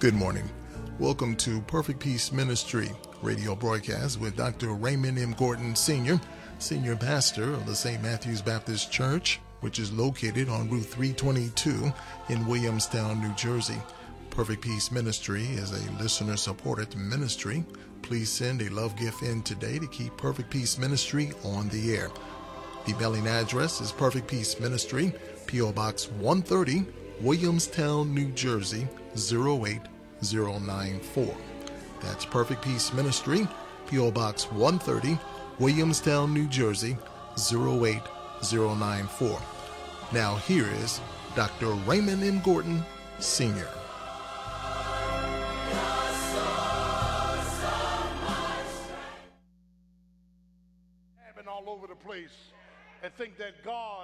Good morning. Welcome to Perfect Peace Ministry radio broadcast with Dr. Raymond M. Gordon Sr., Senior Pastor of the St. Matthew's Baptist Church, which is located on Route 322 in Williamstown, New Jersey. Perfect Peace Ministry is a listener-supported ministry. Please send a love gift in today to keep Perfect Peace Ministry on the air. The mailing address is Perfect Peace Ministry, P.O. Box 130, Williamstown, New Jersey, 08094. That's Perfect Peace Ministry, P.O. Box 130, Williamstown, New Jersey, 08094. Now here is Dr. Raymond M. Gordon, Sr. All over the place and think that God,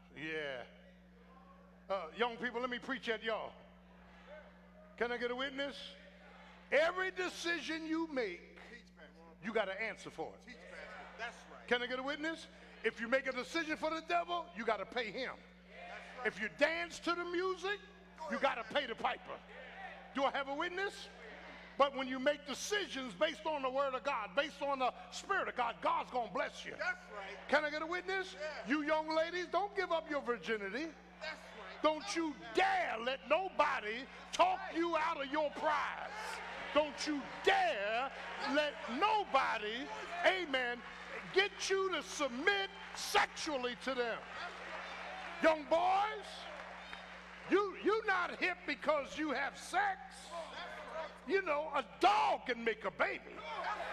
young people, let me preach at y'all. Can I get a witness? Every decision you make, you got to answer for it. That's right. Can I get a witness? If you make a decision for the devil, you got to pay him. Right. If you dance to the music, you got to pay the piper. Do I have a witness? But when you make decisions based on the word of God, based on the spirit of God, God's going to bless you. That's right. Can I get a witness? Yeah. You young ladies, don't give up your virginity. That's right. Don't you dare let nobody talk you out of your prize. Don't you dare let nobody, amen, get you to submit sexually to them. Young boys, you're not hip because you have sex. You know, a dog can make a baby.